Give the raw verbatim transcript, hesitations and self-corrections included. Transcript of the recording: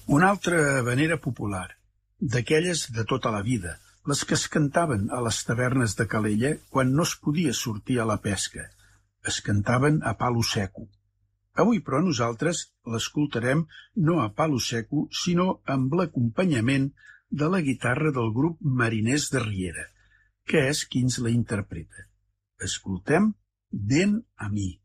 Una altra havanera popular, d'aquelles de tota la vida, les que es cantaven a les tavernes de Calella quan no es podia sortir a la pesca. Es cantaven a palo seco. Avui, però, nosaltres l'escoltarem no a palo seco, sinó amb l'acompanyament de la guitarra del grup Mariners de Riera, que és qui ens la interpreta. Escoltem Ben a mi.